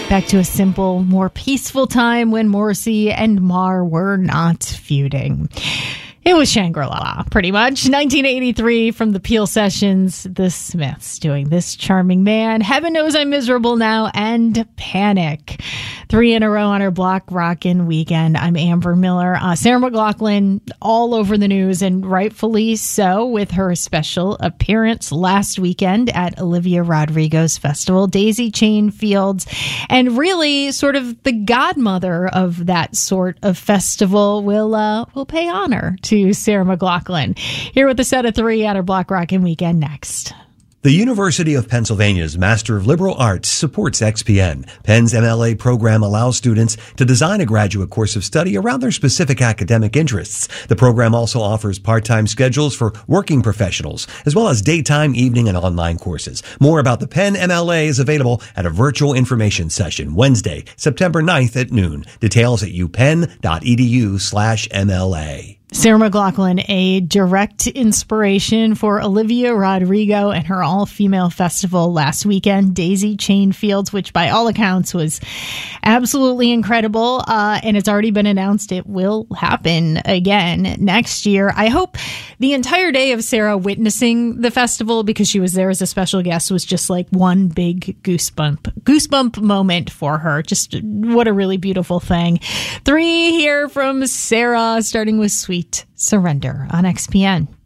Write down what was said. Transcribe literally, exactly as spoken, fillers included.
Back to a simple, more peaceful time when Morrissey and Marr were not feuding. It was Shangri-La, pretty much. nineteen eighty-three from the Peel Sessions, The Smiths doing This Charming Man, Heaven Knows I'm Miserable Now, and Panic. Three in a row on our Block Rockin' Weekend. I'm Amber Miller. Uh, Sarah McLachlan all over the news, and rightfully so, with her special appearance last weekend at Olivia Rodrigo's festival, Daisy Chain Fields, and really sort of the godmother of that sort of festival will uh, will pay honor to Sarah McLachlan. Here with a set of three at our Block Rockin' Weekend next. The University of Pennsylvania's Master of Liberal Arts supports X P N. Penn's M L A program allows students to design a graduate course of study around their specific academic interests. The program also offers part-time schedules for working professionals, as well as daytime, evening, and online courses. More about the Penn M L A is available at a virtual information session Wednesday, September ninth at noon. Details at upenn.edu slash MLA. Sarah McLachlan, a direct inspiration for Olivia Rodrigo and her all-female festival last weekend, Daisy Chain Fields, which by all accounts was absolutely incredible. Uh, and it's already been announced it will happen again next year. I hope the entire day of Sarah witnessing the festival, because she was there as a special guest, was just like one big goosebump, goosebump moment for her. Just what a really beautiful thing. Three here from Sarah, starting with Sweet Surrender on X P N.